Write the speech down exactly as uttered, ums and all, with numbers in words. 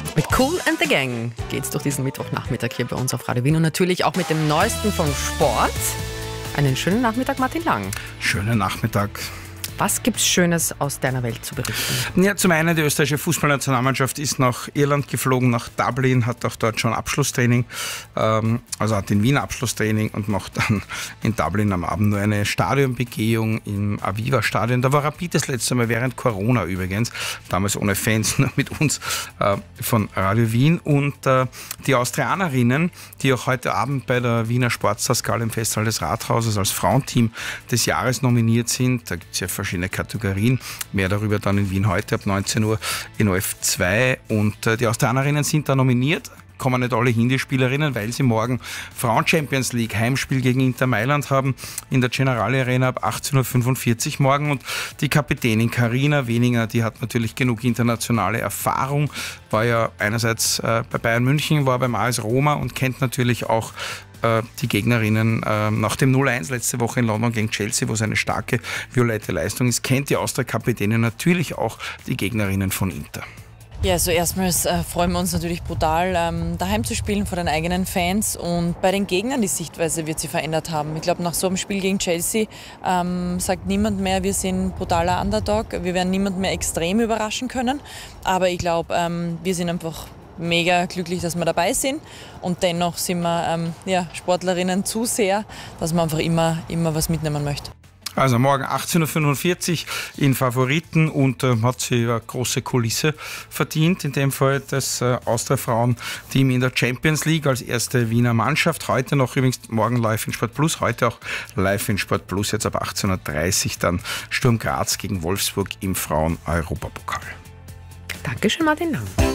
Mit Kool and the Gang geht's durch diesen Mittwochnachmittag hier bei uns auf Radio Wien und natürlich auch mit dem Neuesten vom Sport. Einen schönen Nachmittag, Martin Lang. Schönen Nachmittag. Was gibt's Schönes aus deiner Welt zu berichten? Ja, zum einen, die österreichische Fußballnationalmannschaft ist nach Irland geflogen, nach Dublin, hat auch dort schon Abschlusstraining, ähm, also hat in Wien Abschlusstraining und macht dann in Dublin am Abend nur eine Stadionbegehung im Aviva-Stadion. Da war Rapid das letzte Mal während Corona übrigens, damals ohne Fans, nur mit uns äh, von Radio Wien. Und äh, die Austrianerinnen, die auch heute Abend bei der Wiener Sportstars-Gala im Festsaal des Rathauses als Frauenteam des Jahres nominiert sind, da gibt es ja verschiedene Kategorien. Mehr darüber dann in Wien heute ab neunzehn Uhr in O F zwei. Und äh, die Australierinnen sind da nominiert. Kommen nicht alle hin, die Spielerinnen, weil sie morgen Frauen-Champions League Heimspiel gegen Inter Mailand haben in der Generali Arena ab achtzehn Uhr fünfundvierzig morgen. Und die Kapitänin Carina Weninger, die hat natürlich genug internationale Erfahrung, war ja einerseits äh, bei Bayern München, war beim A S Roma und kennt natürlich auch die Gegnerinnen äh, nach dem null eins letzte Woche in London gegen Chelsea, wo es eine starke violette Leistung ist, kennt die Austria-Kapitänin natürlich auch die Gegnerinnen von Inter. Ja, also erstmals äh, freuen wir uns natürlich brutal, ähm, daheim zu spielen vor den eigenen Fans, und bei den Gegnern die Sichtweise wird sich verändert haben. Ich glaube, nach so einem Spiel gegen Chelsea ähm, sagt niemand mehr, wir sind brutaler Underdog, wir werden niemanden mehr extrem überraschen können, aber ich glaube, ähm, wir sind einfach mega glücklich, dass wir dabei sind, und dennoch sind wir ähm, ja, Sportlerinnen zu sehr, dass man einfach immer, immer was mitnehmen möchte. Also morgen achtzehn Uhr fünfundvierzig in Favoriten, und äh, hat sie eine große Kulisse verdient, in dem Fall das äh, Austria-Frauen-Team in der Champions League als erste Wiener Mannschaft. Heute noch übrigens, morgen live in Sport Plus, heute auch live in Sport Plus, jetzt ab achtzehn Uhr dreißig dann Sturm Graz gegen Wolfsburg im Frauen-Europapokal. Dankeschön, Martin Lang.